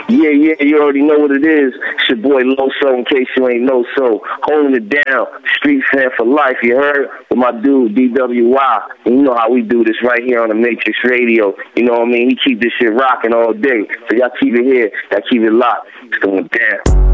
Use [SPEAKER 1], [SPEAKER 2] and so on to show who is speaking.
[SPEAKER 1] Yeah, you already know what it is. It's your boy Loso, in case you ain't know so. Holding it down, street fan for life, you heard? With my dude, DWI. And you know how we do this right here on the Matrix Radio. You know what I mean? He keep this shit rocking all day. So y'all keep it here, y'all keep it locked. It's going down.